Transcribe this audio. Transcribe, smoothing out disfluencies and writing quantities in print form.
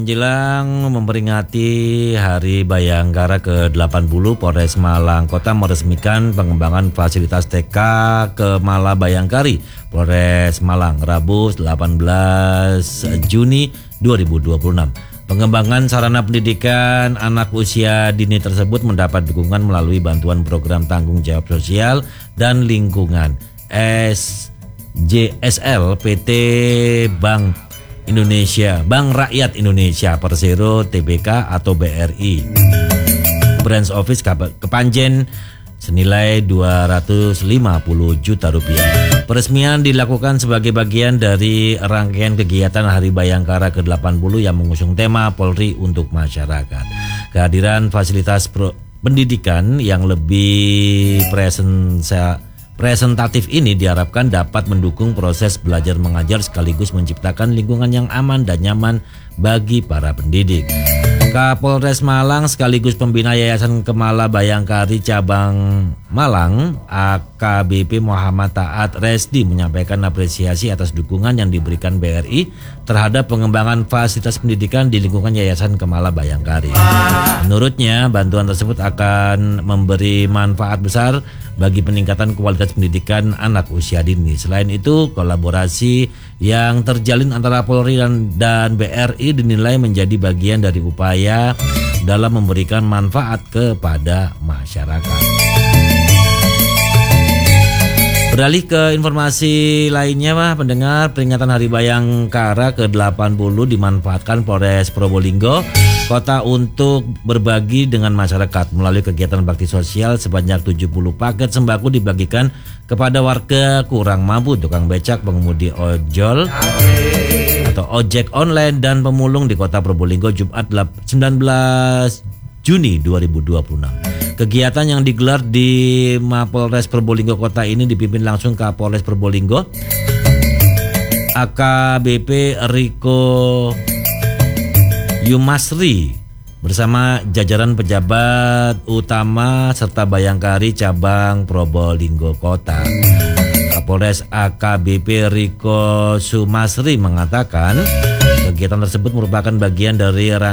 Menjelang memperingati Hari Bayangkara ke-80, Polres Malang Kota meresmikan pengembangan fasilitas TK Kemala Bayangkari Polres Malang Rabu 18 Juni 2026. Pengembangan sarana pendidikan anak usia dini tersebut mendapat dukungan melalui bantuan program tanggung jawab sosial dan lingkungan SJSL PT Bank Rakyat Indonesia Persero Tbk atau BRI Branch Office Kepanjen senilai 250 juta rupiah. Peresmian dilakukan sebagai bagian dari rangkaian kegiatan Hari Bayangkara ke-80 yang mengusung tema Polri untuk Masyarakat. Kehadiran fasilitas pendidikan yang lebih presentatif ini diharapkan dapat mendukung proses belajar mengajar sekaligus menciptakan lingkungan yang aman dan nyaman bagi para pendidik. Kapolres Malang sekaligus pembina Yayasan Kemala Bayangkari Cabang Malang AKBP Muhammad Taat Resdi menyampaikan apresiasi atas dukungan yang diberikan BRI terhadap pengembangan fasilitas pendidikan di lingkungan Yayasan Kemala Bayangkari. Menurutnya, bantuan tersebut akan memberi manfaat besar bagi peningkatan kualitas pendidikan anak usia dini. Selain itu, kolaborasi yang terjalin antara Polri dan BRI dinilai menjadi bagian dari upaya dalam memberikan manfaat kepada masyarakat. Beralih ke informasi lainnya, pendengar, peringatan Hari Bayangkara ke-80 dimanfaatkan Polres Probolinggo Kota untuk berbagi dengan masyarakat melalui kegiatan bakti sosial. Sebanyak 70 paket sembako dibagikan kepada warga kurang mampu, tukang becak, pengemudi ojol atau ojek online dan pemulung di Kota Probolinggo Jumat 19 Juni 2026. Kegiatan yang digelar di Mapolres Probolinggo Kota ini dipimpin langsung Kapolres Probolinggo AKBP Riko Yumasri bersama jajaran pejabat utama serta Bayangkari Cabang Probolinggo Kota. Kapolres AKBP Riko Sumasri mengatakan kegiatan tersebut merupakan bagian dari